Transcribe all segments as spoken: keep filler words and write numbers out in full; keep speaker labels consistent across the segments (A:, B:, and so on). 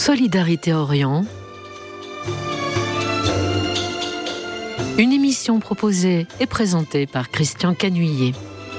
A: Solidarité Orient, une émission proposée et présentée par Christian Canuillet.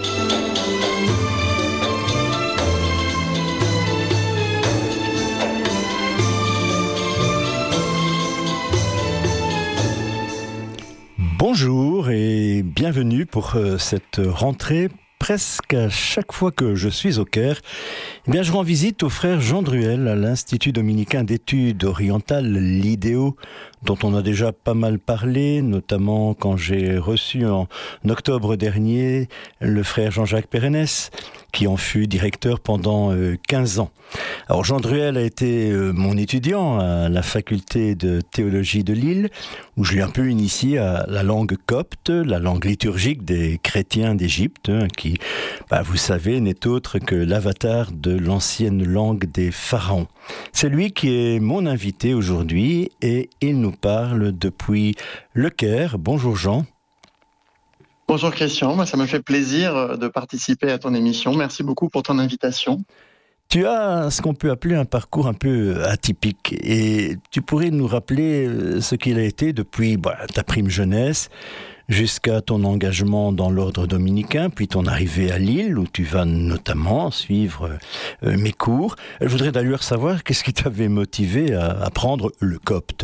B: Bonjour et bienvenue pour cette rentrée. Presque à chaque fois que je suis au Caire, eh bien, je rends visite au frère Jean Druel à l'Institut dominicain d'études orientales, l'I D O, dont on a déjà pas mal parlé, notamment quand j'ai reçu en octobre dernier le frère Jean-Jacques Pérennes, qui en fut directeur pendant quinze ans. Alors Jean Druel a été mon étudiant à la faculté de théologie de Lille, où je l'ai un peu initié à la langue copte, la langue liturgique des chrétiens d'Égypte, qui, bah, vous savez, n'est autre que l'avatar de l'ancienne langue des pharaons. C'est lui qui est mon invité aujourd'hui et il nous parle depuis le Caire. Bonjour Jean.
C: Bonjour Christian, ça me fait plaisir de participer à ton émission. Merci beaucoup pour ton invitation.
B: Tu as ce qu'on peut appeler un parcours un peu atypique et tu pourrais nous rappeler ce qu'il a été depuis bah, ta prime jeunesse jusqu'à ton engagement dans l'ordre dominicain, puis ton arrivée à Lille où tu vas notamment suivre euh, mes cours. Je voudrais d'ailleurs savoir qu'est-ce qui t'avait motivé à apprendre le copte.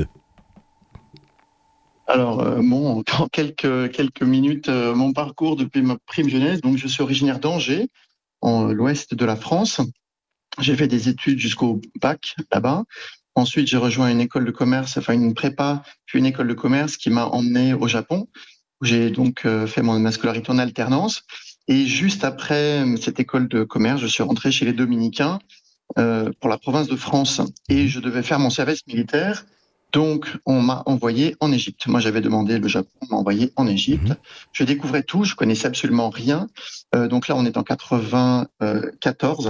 C: Alors, euh, bon, en quelques, quelques minutes, euh, mon parcours depuis ma prime jeunesse. Donc, je suis originaire d'Angers, en l'ouest de la France. J'ai fait des études jusqu'au bac là-bas. Ensuite, j'ai rejoint une école de commerce, enfin une prépa, puis une école de commerce qui m'a emmené au Japon, où j'ai donc euh, fait mon, ma scolarité en alternance. Et juste après cette école de commerce, je suis rentré chez les Dominicains euh, pour la province de France. Et je devais faire mon service militaire. Donc, on m'a envoyé en Égypte. Moi, j'avais demandé le Japon, on m'a envoyé en Égypte. Mmh. Je découvrais tout, je connaissais absolument rien. Euh, donc là, on est en quatre-vingt-quatorze.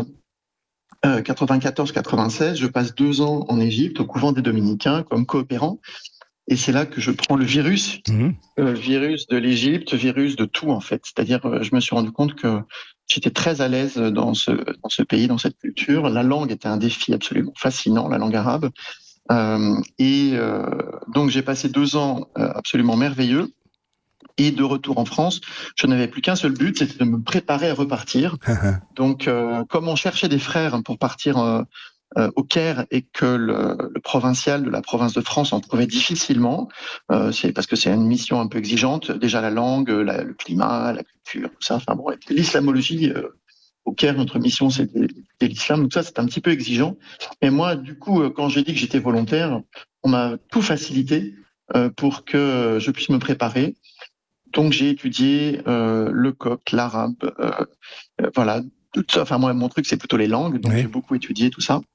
C: Euh, quatre-vingt-quatorze quatre-vingt-seize, je passe deux ans en Égypte, au couvent des Dominicains, comme coopérant. Et c'est là que je prends le virus, mmh. euh, virus de l'Égypte, virus de tout, en fait. C'est-à-dire, euh, je me suis rendu compte que j'étais très à l'aise dans ce, dans ce pays, dans cette culture. La langue était un défi absolument fascinant, la langue arabe. Euh, et euh, donc j'ai passé deux ans euh, absolument merveilleux. Et de retour en France, je n'avais plus qu'un seul but, c'était de me préparer à repartir. Donc, euh, comme on cherchait des frères pour partir euh, euh, au Caire et que le, le provincial de la province de France en trouvait difficilement, euh, c'est parce que c'est une mission un peu exigeante. Déjà la langue, la, le climat, la culture, tout ça. Enfin bon, l'islamologie. Euh, Au Caire, notre mission, c'était l'islam. Donc ça, c'est un petit peu exigeant. Et moi, du coup, quand j'ai dit que j'étais volontaire, on m'a tout facilité euh, pour que je puisse me préparer. Donc j'ai étudié euh, le copte, l'arabe, euh, euh, voilà, tout ça. Enfin moi, mon truc, c'est plutôt les langues. Donc oui. J'ai beaucoup étudié tout ça.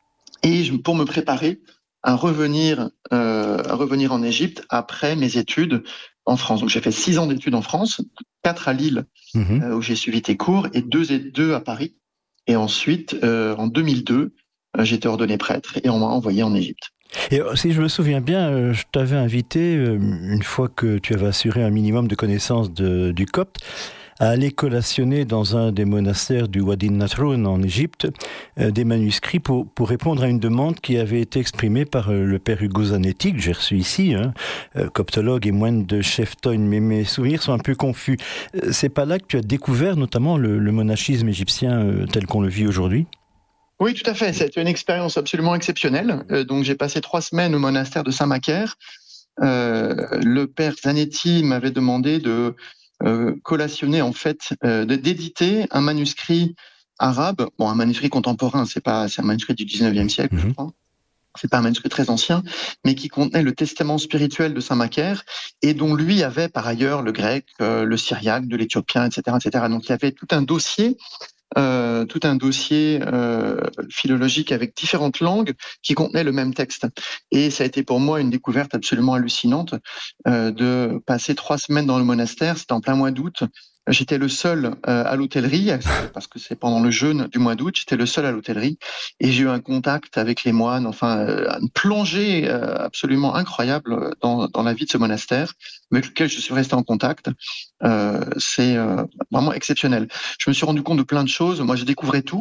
C: Et je, pour me préparer à revenir, euh, à revenir en Égypte après mes études en France. Donc j'ai fait six ans d'études en France, quatre à Lille, mmh. euh, où j'ai suivi tes cours, et deux et deux à Paris. Et ensuite, euh, en deux mille deux, euh, j'ai été ordonné prêtre et on m'a envoyé en Égypte.
B: Et si je me souviens bien, euh, je t'avais invité, euh, une fois que tu avais assuré un minimum de connaissances de, du copte, à aller collationner dans un des monastères du Wadi Natroun en Égypte euh, des manuscrits pour, pour répondre à une demande qui avait été exprimée par euh, le père Hugo Zanetti, que j'ai reçu ici, hein, euh, coptologue et moine de Cheftoin, mais mes souvenirs sont un peu confus. Euh, c'est pas là que tu as découvert notamment le, le monachisme égyptien euh, tel qu'on le vit aujourd'hui ?
C: Oui, tout à fait. C'était une expérience absolument exceptionnelle. Euh, donc, j'ai passé trois semaines au monastère de Saint-Macaire. Euh, le père Zanetti m'avait demandé de euh, collationner, en fait, euh, d'éditer un manuscrit arabe. Bon, un manuscrit contemporain, c'est pas, c'est un manuscrit du dix-neuvième siècle, mmh. je crois. C'est pas un manuscrit très ancien, mais qui contenait le testament spirituel de Saint-Macaire et dont lui avait par ailleurs le grec, euh, le syriaque, de l'éthiopien, et cetera, et cetera. Donc, il y avait tout un dossier Euh, tout un dossier euh, philologique avec différentes langues qui contenaient le même texte. Et ça a été pour moi une découverte absolument hallucinante euh, de passer trois semaines dans le monastère. C'était en plein mois d'août. J'étais le seul euh, à l'hôtellerie, parce que c'est pendant le jeûne du mois d'août, j'étais le seul à l'hôtellerie, et j'ai eu un contact avec les moines, enfin, euh, une plongée euh, absolument incroyable dans, dans la vie de ce monastère, avec lequel je suis resté en contact. Euh, c'est euh, vraiment exceptionnel. Je me suis rendu compte de plein de choses. Moi, je découvrais tout.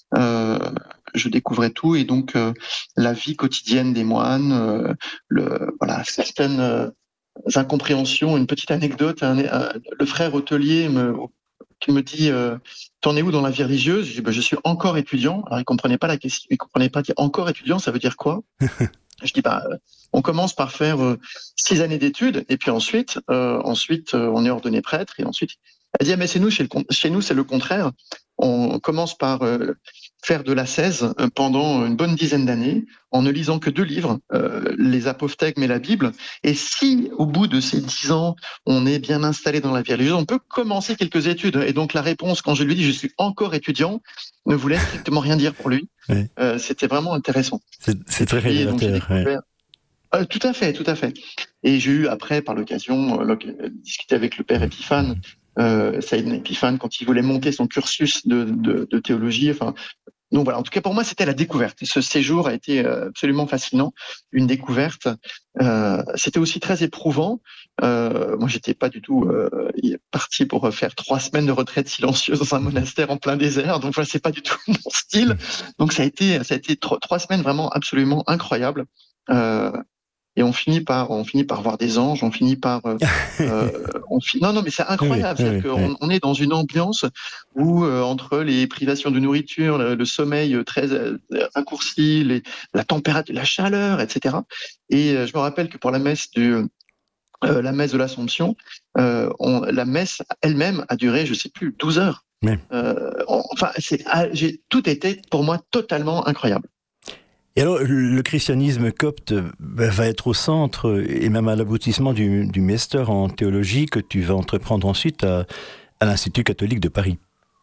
C: Euh, je découvrais tout et donc euh, la vie quotidienne des moines, euh, le, voilà, certaines euh, incompréhensions. Une petite anecdote, un, un, le frère hôtelier me, qui me dit euh, t'en es où dans la vie religieuse? Je dis ben, je suis encore étudiant. Alors il comprenait pas la question, il comprenait pas encore étudiant, ça veut dire quoi? Je dis bah on commence par faire euh, six années d'études et puis ensuite euh, ensuite euh, on est ordonné prêtre et ensuite elle dit ah, mais c'est nous chez, le, chez nous c'est le contraire. On commence par euh, faire de l'ascèse pendant une bonne dizaine d'années en ne lisant que deux livres, euh, les apophthegmes et la Bible. Et si au bout de ces dix ans on est bien installé dans la vie religieuse, on peut commencer quelques études. Et donc la réponse quand je lui dis je suis encore étudiant ne voulait strictement rien dire pour lui. Oui. Euh, c'était vraiment intéressant.
B: C'est, c'est très révélateur. Ouais.
C: Euh, tout à fait, tout à fait. Et j'ai eu après, par l'occasion, euh, discuter avec le père Épiphane, euh, Saïd Épiphane, quand il voulait monter son cursus de, de, de théologie. Enfin, donc voilà. En tout cas, pour moi, c'était la découverte. Ce séjour a été absolument fascinant, une découverte. Euh, c'était aussi très éprouvant. Euh, moi, j'étais pas du tout euh, parti pour faire trois semaines de retraite silencieuse dans un monastère en plein désert. Donc voilà, c'est pas du tout mon style. Donc ça a été, ça a été trois, trois semaines vraiment absolument incroyables. Euh, Et on finit par, on finit par voir des anges, on finit par, euh, euh, on finit, non, non, mais c'est incroyable. Oui, C'est-à-dire oui, qu'on oui. on est dans une ambiance où, euh, entre les privations de nourriture, le, le sommeil très euh, raccourci, les, la température, la chaleur, et cetera. Et euh, je me rappelle que pour la messe du, euh, la messe de l'Assomption, euh, on, la messe elle-même a duré, je sais plus, douze heures. Oui. Euh, on, enfin, c'est, j'ai, tout était pour moi totalement incroyable.
B: Et alors, le christianisme copte va être au centre et même à l'aboutissement du, du master en théologie que tu vas entreprendre ensuite à, à l'Institut catholique de Paris.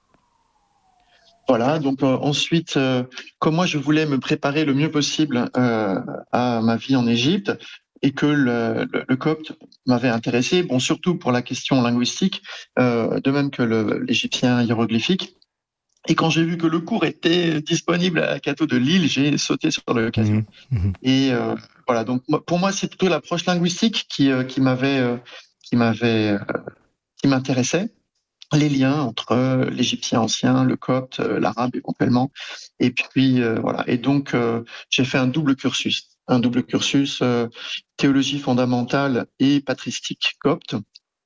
C: Voilà, donc euh, ensuite, euh, comme moi je voulais me préparer le mieux possible euh, à ma vie en Égypte et que le, le, le copte m'avait intéressé, bon surtout pour la question linguistique, euh, de même que le, l'égyptien hiéroglyphique. Et quand j'ai vu que le cours était disponible à la Catho de Lille, j'ai sauté sur l'occasion. Mmh. Et euh, voilà, donc pour moi, c'est plutôt l'approche linguistique qui, euh, qui m'avait, euh, qui m'avait, euh, qui m'intéressait. Les liens entre l'égyptien ancien, le copte, euh, l'arabe éventuellement. Et puis euh, voilà. Et donc euh, j'ai fait un double cursus, un double cursus euh, théologie fondamentale et patristique copte.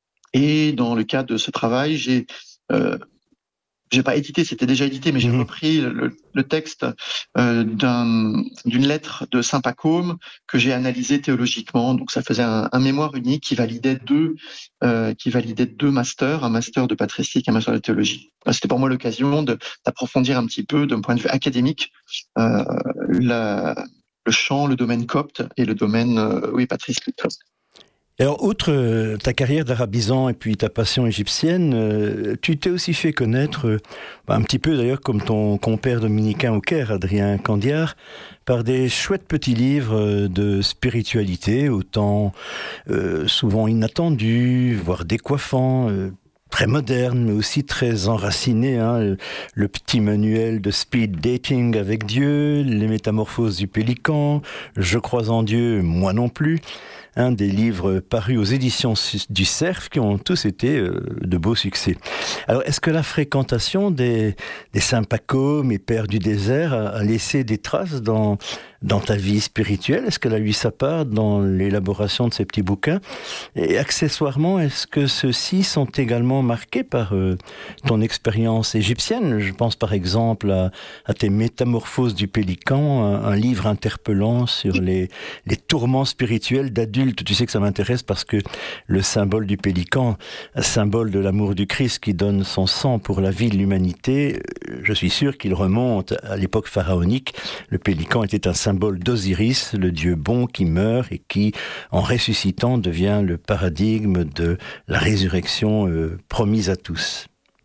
C: Et dans le cadre de ce travail, j'ai euh, j'ai pas édité, c'était déjà édité, mais j'ai mmh. repris le, le texte euh, d'un, d'une lettre de Saint Pacôme que j'ai analysé théologiquement. Donc ça faisait un, un mémoire unique qui validait deux, euh, qui validait deux masters, un master de patristique et un master de théologie. C'était pour moi l'occasion de, d'approfondir un petit peu, d'un point de vue académique, euh, la, le champ, le domaine copte et le domaine, euh, oui, patristique.
B: Alors, outre euh, ta carrière d'arabisant et puis ta passion égyptienne, euh, tu t'es aussi fait connaître, euh, un petit peu d'ailleurs comme ton compère dominicain au Caire, Adrien Candiard, par des chouettes petits livres de spiritualité, autant euh, souvent inattendus, voire décoiffants, euh, très moderne, mais aussi très enraciné, hein, le petit manuel de speed dating avec Dieu, les métamorphoses du pélican, Je crois en Dieu, moi non plus, hein, des livres parus aux éditions du Cerf qui ont tous été euh, de beaux succès. Alors, est-ce que la fréquentation des, des Saint Pacôme et Pères du désert a, a laissé des traces dans, dans ta vie spirituelle? Est-ce qu'elle a eu sa part dans l'élaboration de ces petits bouquins? Et accessoirement, est-ce que ceux-ci sont également marqués par euh, ton expérience égyptienne? Je pense par exemple à, à tes Métamorphoses du pélican, un, un livre interpellant sur les, les tourments spirituels d'adultes. Tu sais que ça m'intéresse parce que le symbole du pélican, symbole de l'amour du Christ qui donne son sang pour la vie de l'humanité, je suis sûr qu'il remonte à l'époque pharaonique. Le pélican était un symbole d'Osiris, le dieu bon qui meurt et qui, en ressuscitant, devient le paradigme de la résurrection euh, promise à tous.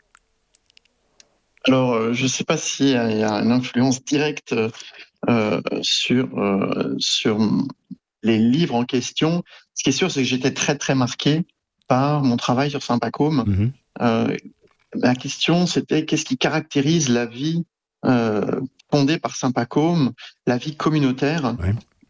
C: Alors, je ne sais pas s'il y a une influence directe euh, sur, euh, sur les livres en question. Ce qui est sûr, c'est que j'étais très, très marqué par mon travail sur Saint Pacôme. Mm-hmm. Euh, la question, c'était qu'est-ce qui caractérise la vie euh, fondée par Saint Pacôme, la vie communautaire. Ouais.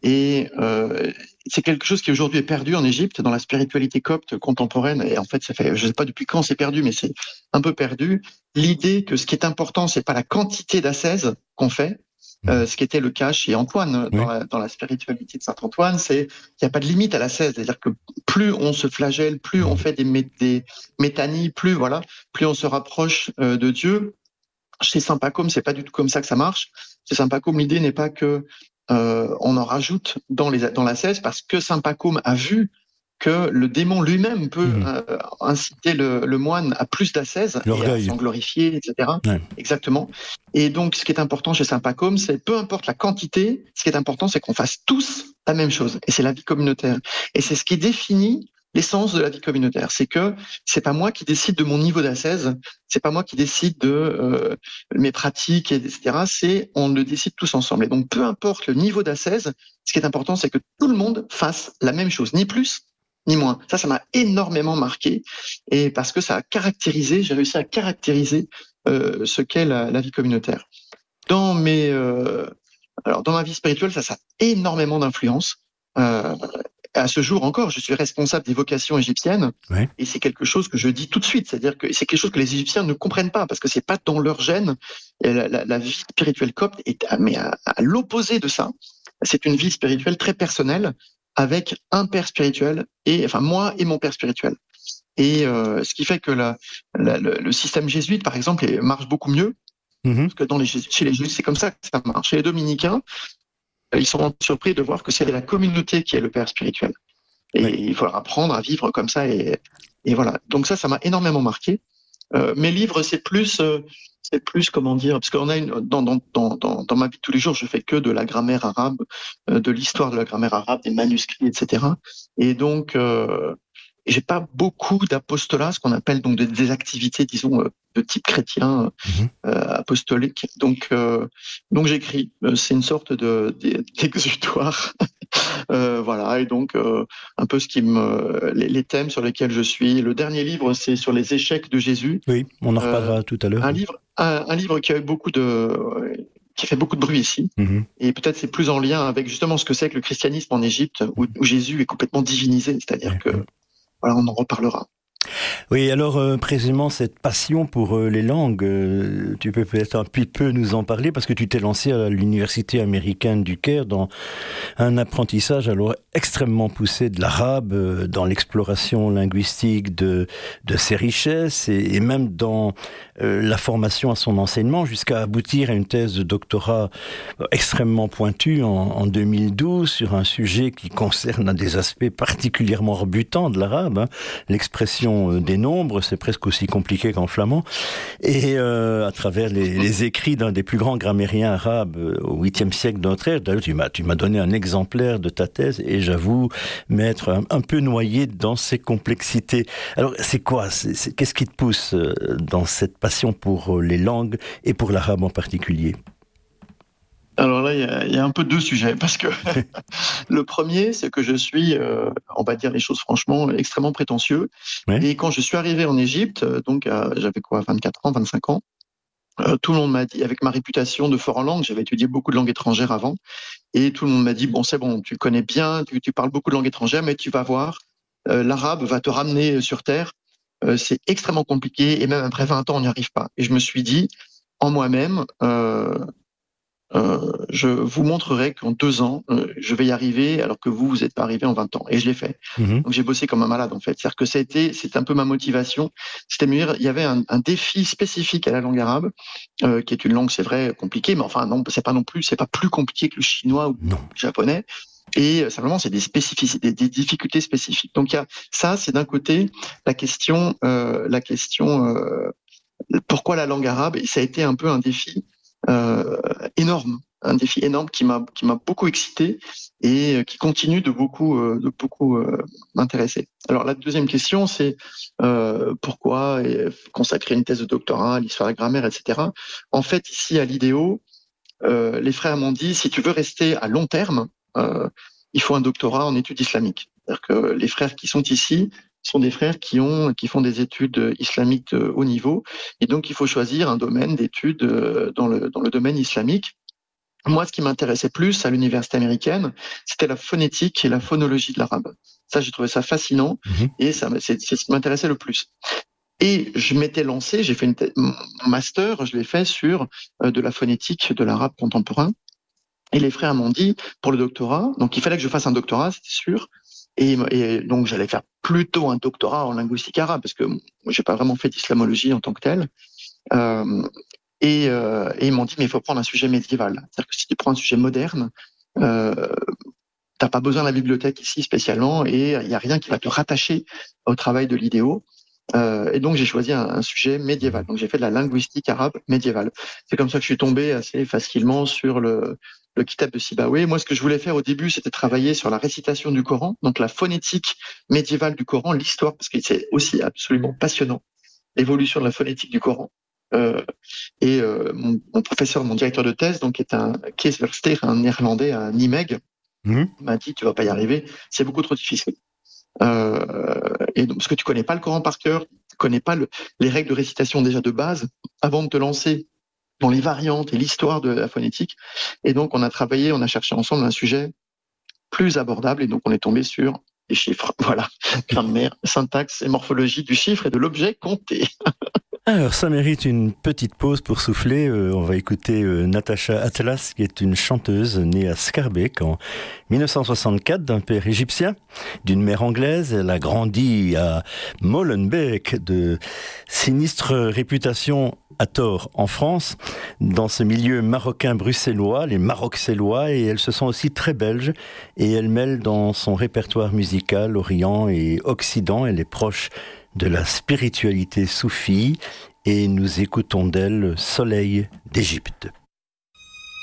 C: Et euh, c'est quelque chose qui aujourd'hui est perdu en Égypte, dans la spiritualité copte contemporaine. Et en fait, ça fait, je ne sais pas depuis quand c'est perdu, mais c'est un peu perdu. L'idée que ce qui est important, c'est pas la quantité d'ascèse qu'on fait. Euh, ce qui était le cas chez Antoine, dans, oui. la, dans la spiritualité de Saint Antoine, c'est qu'il n'y a pas de limite à l'ascèse. C'est-à-dire que plus on se flagelle, plus on fait des, mé- des métanies, plus voilà, plus on se rapproche euh, de Dieu. Chez Saint Pacôme, c'est pas du tout comme ça que ça marche. Chez Saint Pacôme, l'idée n'est pas que euh, on en rajoute dans les dans l'ascèse, parce que Saint Pacôme a vu que le démon lui-même peut mmh. euh, inciter le, le moine à plus d'ascèse, et à s'en glorifier, et cetera. Ouais. Exactement. Et donc, ce qui est important chez Saint Pacôme, c'est peu importe la quantité, ce qui est important, c'est qu'on fasse tous la même chose. Et c'est la vie communautaire. Et c'est ce qui définit l'essence de la vie communautaire. C'est que c'est pas moi qui décide de mon niveau d'ascèse, c'est pas moi qui décide de euh, mes pratiques, et cetera. C'est on le décide tous ensemble. Et donc, peu importe le niveau d'ascèse, ce qui est important, c'est que tout le monde fasse la même chose, ni plus ni moins. Ça, ça m'a énormément marqué, et parce que ça a caractérisé, j'ai réussi à caractériser euh, ce qu'est la, la vie communautaire. Dans mes, euh, alors dans ma vie spirituelle, ça, ça a énormément d'influence. Euh, à ce jour encore, je suis responsable des vocations égyptiennes, ouais. Et c'est quelque chose que je dis tout de suite, c'est-à-dire que c'est quelque chose que les Égyptiens ne comprennent pas, parce que c'est pas dans leur gène. La, la, la vie spirituelle copte est à, mais à, à l'opposé de ça. C'est une vie spirituelle très personnelle, avec un père spirituel, et enfin moi et mon père spirituel. Et euh, ce qui fait que la, la, le, le système jésuite, par exemple, marche beaucoup mieux, mmh. parce que dans les, chez les jésuites, c'est comme ça que ça marche. Chez les dominicains, ils sont surpris de voir que c'est la communauté qui est le père spirituel. Et oui. Il faut leur apprendre à vivre comme ça. Et, et voilà. Donc ça, ça m'a énormément marqué. Euh, mes livres, c'est plus... Euh, c'est plus, comment dire, parce qu'on a une, dans, dans, dans, dans ma vie de tous les jours, je fais que de la grammaire arabe, euh, de l'histoire de la grammaire arabe, des manuscrits, et cetera. Et donc, euh, j'ai pas beaucoup d'apostolat, ce qu'on appelle donc des, des activités, disons, euh, de type chrétien, mmh. euh, apostolique. Donc, euh, donc j'écris. C'est une sorte de, de d'exutoire. euh, voilà. Et donc, euh, un peu ce qui me, les, les thèmes sur lesquels je suis. Le dernier livre, c'est sur les échecs de Jésus.
B: Oui, on en reparlera euh, tout à l'heure.
C: Un livre, un, un livre qui a eu beaucoup de, qui fait beaucoup de bruit ici. Mmh. Et peut-être c'est plus en lien avec justement ce que c'est que le christianisme en Égypte, où, où Jésus est complètement divinisé. C'est-à-dire mmh. que, voilà, on en reparlera.
B: Oui, alors euh, précisément cette passion pour euh, les langues, euh, tu peux peut-être un petit peu nous en parler, parce que tu t'es lancé à l'université américaine du Caire dans un apprentissage alors extrêmement poussé de l'arabe, euh, dans l'exploration linguistique de, de ses richesses, et, et même dans euh, la formation à son enseignement, jusqu'à aboutir à une thèse de doctorat extrêmement pointue en, en deux mille douze sur un sujet qui concerne des aspects particulièrement rebutants de l'arabe, hein, l'expression des nombres, c'est presque aussi compliqué qu'en flamand, et euh, à travers les, les écrits d'un des plus grands grammairiens arabes euh, au huitième siècle de notre ère. D'ailleurs, tu m'as, tu m'as donné un exemplaire de ta thèse, et j'avoue m'être un, un peu noyé dans ces complexités. Alors, c'est quoi c'est, c'est, qu'est-ce qui te pousse euh, dans cette passion pour euh, les langues, et pour l'arabe en particulier ?
C: Alors là, il y a, il y a un peu deux sujets, parce que le premier, c'est que je suis, euh, on va dire les choses franchement, extrêmement prétentieux. Ouais. Et quand je suis arrivé en Égypte, donc euh, j'avais quoi, vingt-quatre ans, vingt-cinq ans, euh, tout le monde m'a dit, avec ma réputation de fort en langue, j'avais étudié beaucoup de langues étrangères avant, et tout le monde m'a dit, bon, c'est bon, tu connais bien, tu, tu parles beaucoup de langues étrangères, mais tu vas voir, euh, l'arabe va te ramener sur terre, euh, c'est extrêmement compliqué, et même après vingt ans, on n'y arrive pas. Et je me suis dit, en moi-même, euh, Euh, je vous montrerai qu'en deux ans, euh, je vais y arriver, alors que vous, vous n'êtes pas arrivé en vingt ans. Et je l'ai fait. Mmh. Donc j'ai bossé comme un malade, en fait. C'est-à-dire que ça a été, c'est un peu ma motivation. C'était mieux. Il y avait un, un défi spécifique à la langue arabe, euh, qui est une langue, c'est vrai, compliquée, mais enfin non, c'est pas non plus, c'est pas plus compliqué que le chinois ou non. le japonais. Et euh, simplement, c'est des spécificités, des, des difficultés spécifiques. Donc il y a ça, c'est d'un côté la question, euh, la question, euh, pourquoi la langue arabe. Et ça a été un peu un défi. Euh, énorme, un défi énorme qui m'a qui m'a beaucoup excité, et qui continue de beaucoup euh, de beaucoup euh, m'intéresser. Alors la deuxième question, c'est euh, pourquoi consacrer une thèse de doctorat à l'histoire de la grammaire, et cetera. En fait, ici à l'I D O, euh, les frères m'ont dit, si tu veux rester à long terme, euh, il faut un doctorat en études islamiques. C'est-à-dire que les frères qui sont ici sont des frères qui ont, qui font des études islamiques de haut niveau. Et donc, il faut choisir un domaine d'études dans le, dans le domaine islamique. Moi, ce qui m'intéressait plus à l'université américaine, c'était la phonétique et la phonologie de l'arabe. Ça, j'ai trouvé ça fascinant mmh. et ça, c'est, c'est ce qui m'intéressait le plus. Et je m'étais lancé, j'ai fait une t- mon master, je l'ai fait sur euh, de la phonétique de l'arabe contemporain. Et les frères m'ont dit, pour le doctorat, donc il fallait que je fasse un doctorat, c'était sûr. Et, et donc j'allais faire plutôt un doctorat en linguistique arabe, parce que moi, j'ai pas vraiment fait d'islamologie en tant que telle. Euh, et, euh, et ils m'ont dit, mais il faut prendre un sujet médiéval. C'est-à-dire que si tu prends un sujet moderne, euh, t'as pas besoin de la bibliothèque ici spécialement, et il y a rien qui va te rattacher au travail de l'idéo. Euh, et donc j'ai choisi un, un sujet médiéval. Donc j'ai fait de la linguistique arabe médiévale. C'est comme ça que je suis tombé assez facilement sur le, le Kitab de Sibawayh. Moi, ce que je voulais faire au début, c'était travailler sur la récitation du Coran, donc la phonétique médiévale du Coran, l'histoire, parce que c'est aussi absolument passionnant, l'évolution de la phonétique du Coran. Euh, et euh, mon, mon professeur, mon directeur de thèse, donc est un Kees Versteeg, un néerlandais à Nijmegen, mmh. m'a dit tu vas pas y arriver, c'est beaucoup trop difficile. Euh, et donc, parce que tu connais pas le Coran par cœur, tu connais pas le, les règles de récitation déjà de base avant de te lancer dans les variantes et l'histoire de la phonétique. Et donc, on a travaillé, on a cherché ensemble un sujet plus abordable et donc on est tombé sur les chiffres. Voilà, grammaire, syntaxe et morphologie du chiffre et de l'objet compté.
B: Alors, ça mérite une petite pause pour souffler. Euh, on va écouter euh, Natacha Atlas, qui est une chanteuse née à Schaerbeek en dix-neuf cent soixante-quatre, d'un père égyptien, d'une mère anglaise. Elle a grandi à Molenbeek, de sinistre réputation à tort en France, dans ce milieu marocain-bruxellois, les maroxellois, et elle se sent aussi très belge, et elle mêle dans son répertoire musical Orient et Occident. Elle est proche de la spiritualité soufie, et nous écoutons d'elle Soleil d'Égypte.